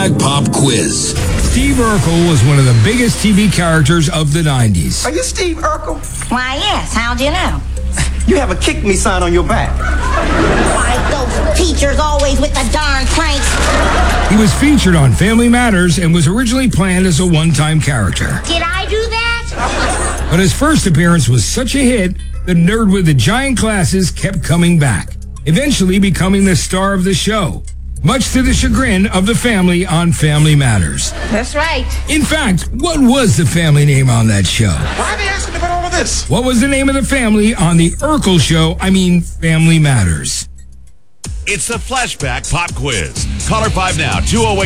Flashback Pop Quiz. Steve Urkel was one of the biggest TV characters of the 90s. Are you Steve Urkel? Why, yes. How'd you know? You have a kick me sign on your back. Why, those teachers always with the darn pranks. He was featured on Family Matters and was originally planned as a one-time character. Did I do that? But his first appearance was such a hit, the nerd with the giant glasses kept coming back, eventually becoming the star of the show, much to the chagrin of the family on Family Matters. That's right. In fact, what was the family name on that show? Why are they asking about all of this? What was the name of the family on the Urkel show, Family Matters? It's the Flashback Pop Quiz. Caller 5 now,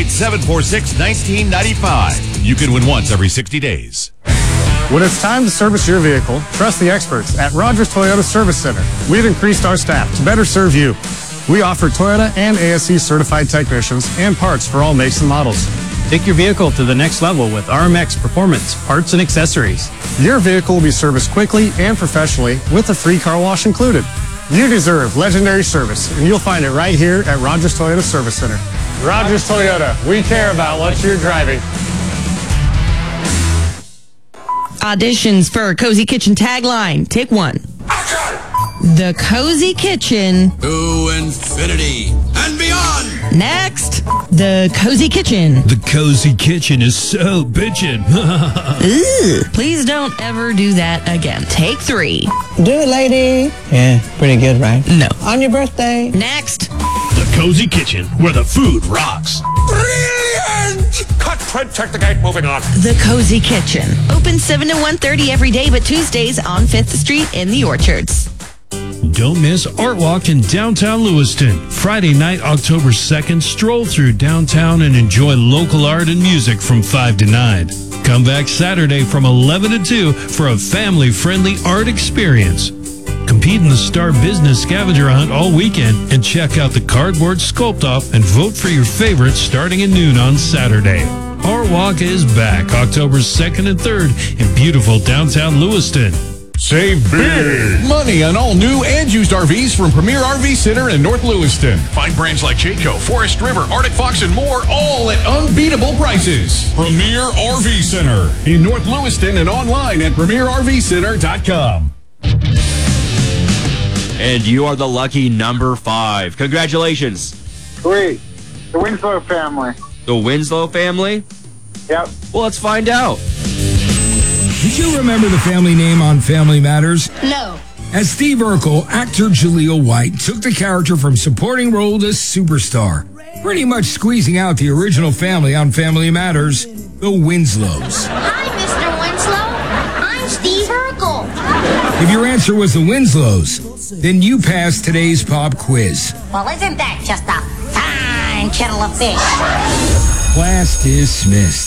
208-746-1995. You can win once every 60 days. When it's time to service your vehicle, trust the experts at Rogers Toyota Service Center. We've increased our staff to better serve you. We offer Toyota and ASE certified technicians and parts for all makes and models. Take your vehicle to the next level with RMX Performance Parts and Accessories. Your vehicle will be serviced quickly and professionally with a free car wash included. You deserve legendary service, and you'll find it right here at Rogers Toyota Service Center. Rogers Toyota, we care about what you're driving. Auditions for Cozy Kitchen tagline. Take one. The Cozy Kitchen. To infinity and beyond. Next, the Cozy Kitchen. The Cozy Kitchen is so bitchin'. Ugh. Please don't ever do that again. Take three. Do it, lady. Yeah, pretty good, right? No. On your birthday. Next. The Cozy Kitchen, where the food rocks. Brilliant! Cut, Fred, check the gate, moving on. The Cozy Kitchen. Open 7 to 1:30 every day, but Tuesdays on 5th Street in the Orchards. Don't miss Art Walk in downtown Lewiston. Friday night, October 2nd, stroll through downtown and enjoy local art and music from 5 to 9. Come back Saturday from 11 to 2 for a family-friendly art experience. Compete in the Star Business Scavenger Hunt all weekend and check out the Cardboard Sculpt-Off and vote for your favorites starting at noon on Saturday. Art Walk is back October 2nd and 3rd in beautiful downtown Lewiston. Save big money on all new and used RVs from Premier RV Center in North Lewiston. Find brands like Jayco, Forest River, Arctic Fox, and more, all at unbeatable prices. Premier RV Center in North Lewiston and online at premierrvcenter.com. And you are the lucky number 5. Congratulations. Sweet. The Winslow family. The Winslow family? Yep. Well, let's find out. Did you remember the family name on Family Matters? No. As Steve Urkel, actor Jaleel White took the character from supporting role to superstar, pretty much squeezing out the original family on Family Matters, the Winslows. Hi, Mr. Winslow. I'm Steve Urkel. If your answer was the Winslows, then you passed today's pop quiz. Well, isn't that just a fine kettle of fish? Class dismissed.